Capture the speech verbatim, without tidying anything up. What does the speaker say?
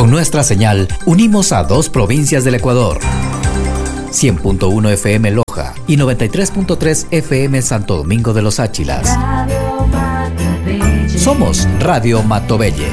Con nuestra señal, unimos a dos provincias del Ecuador. cien punto uno F M Loja y noventa y tres punto tres F M Santo Domingo de los Áchilas. Somos Radio Matobelle.